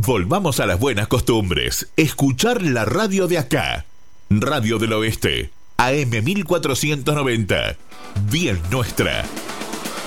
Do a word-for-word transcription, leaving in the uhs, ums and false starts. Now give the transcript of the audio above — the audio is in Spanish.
Volvamos a las buenas costumbres. Escuchar la radio de acá. Radio del Oeste. A M mil cuatrocientos noventa. Bien nuestra.